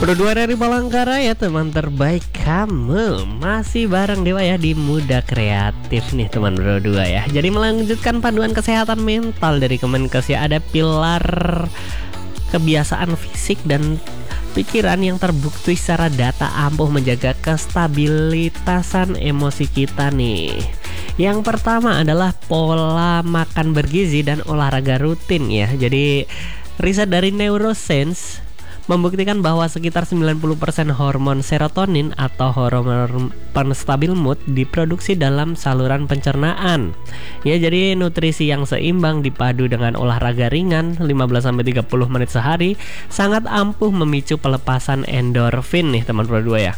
Berdua dari Palangkaraya, teman terbaik kamu. Masih bareng Dewa ya di Muda Kreatif nih teman berdua ya. Jadi melanjutkan panduan kesehatan mental dari Kemenkes ya. Ada pilar kebiasaan fisik dan pikiran yang terbukti secara data ampuh menjaga kestabilitasan emosi kita nih. Yang pertama adalah pola makan bergizi dan olahraga rutin ya. Jadi riset dari Neuroscience membuktikan bahwa sekitar 90% hormon serotonin atau hormon penstabil mood diproduksi dalam saluran pencernaan. Ya, jadi nutrisi yang seimbang dipadu dengan olahraga ringan 15-30 menit sehari sangat ampuh memicu pelepasan endorfin nih teman berdua ya.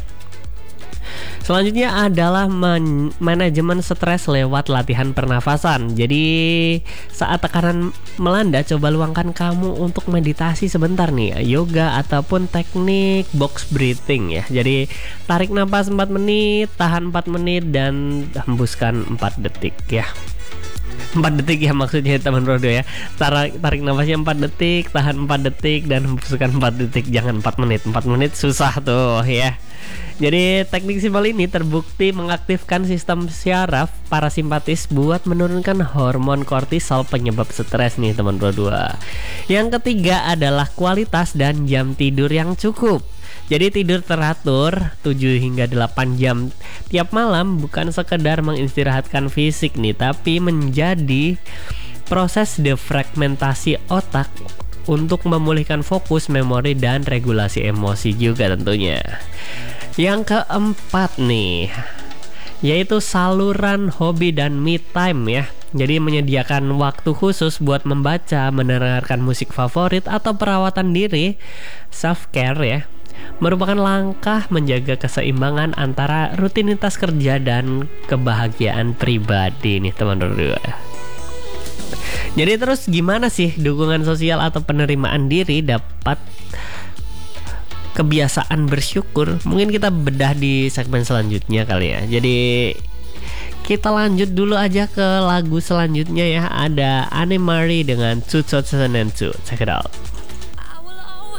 Selanjutnya adalah manajemen stres lewat latihan pernafasan. Jadi saat tekanan melanda, coba luangkan kamu untuk meditasi sebentar nih, yoga ataupun teknik box breathing ya. Jadi tarik nafas 4 menit, tahan 4 menit dan hembuskan 4 detik ya. 4 detik ya maksudnya teman berdua ya. Tarik nafasnya 4 detik, tahan 4 detik dan hembuskan 4 detik. Jangan 4 menit. 4 menit susah tuh ya. Jadi teknik simpel ini terbukti mengaktifkan sistem syaraf parasimpatis buat menurunkan hormon kortisol penyebab stres nih teman berdua. Yang ketiga adalah kualitas dan jam tidur yang cukup. Jadi tidur teratur 7 hingga 8 jam tiap malam bukan sekedar mengistirahatkan fisik nih, tapi menjadi proses defragmentasi otak untuk memulihkan fokus, memori, dan regulasi emosi juga tentunya. Yang keempat nih, yaitu saluran hobi dan me time ya. Jadi menyediakan waktu khusus buat membaca, mendengarkan musik favorit, atau perawatan diri, self care ya, merupakan langkah menjaga keseimbangan antara rutinitas kerja dan kebahagiaan pribadi nih teman berdua. Jadi terus gimana sih dukungan sosial atau penerimaan diri dapat kebiasaan bersyukur? Mungkin kita bedah di segmen selanjutnya kali ya. Jadi kita lanjut dulu aja ke lagu selanjutnya ya. Ada Anne Marie dengan 2002. Check it out.